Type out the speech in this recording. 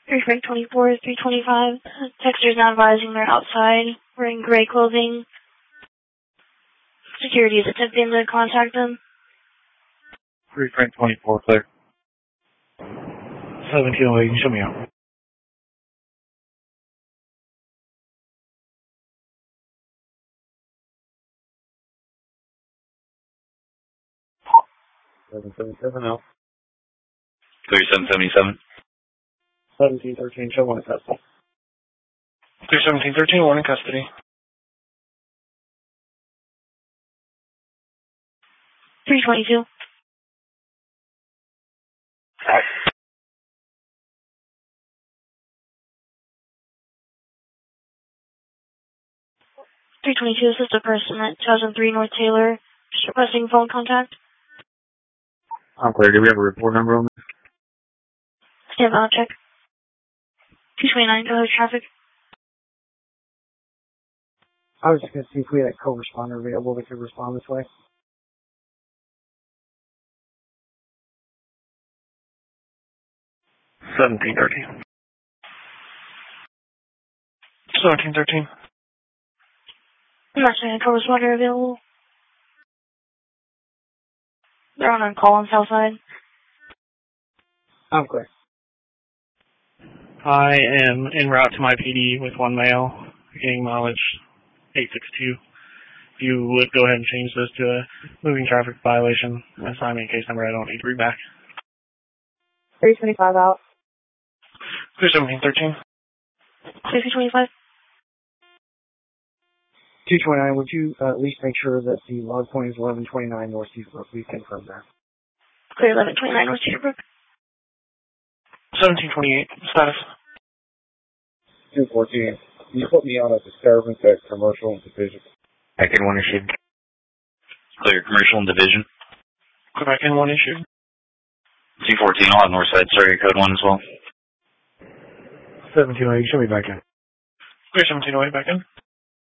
Frank 24, 325. Texters not advising they're outside, wearing gray clothing. Security is attempting to contact them. Frank 24, clear. 1708, show me out. out. 3777. 1713, show one in custody. 1713, one in custody. 322. Hi. 322, this is the person at 2003 North Taylor, just requesting phone contact. I'm clear. Do we have a report number on this? Stand by, check. 229, go ahead, traffic. I was just going to see if we had a co-responder available that could respond this way. Seventeen thirteen. I'm not saying a co-responder available. They're on call on Southside. I'm clear. I am en route to my PD with one male, gaining mileage 862. If you would go ahead and change this to a moving traffic violation, assign me a case number. I don't need to read back. 325 out. 1713. 325. 229, would you at least make sure that the log point is 1129 North Seabrook? We've confirmed that. Clear 1129 North Seabrook. 1728. Status. 214. Can you put me on a disturbance at Commercial and Division? Back in one issued. Clear commercial and division. Quebec in one issued. 214, I'll have Northside area code 1 as well. 1708, show me back in. Clear 1708, back in.